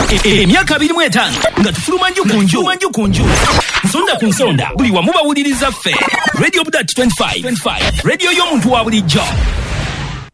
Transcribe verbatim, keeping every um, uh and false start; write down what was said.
emyaka abiri mu etaano nga tufuluma nju ku nju nju ku nju nsonda ku nsonda buli wamu bawuliriza ffe Radio Budat twenty-five Radio y'omuntu wa bulijjo.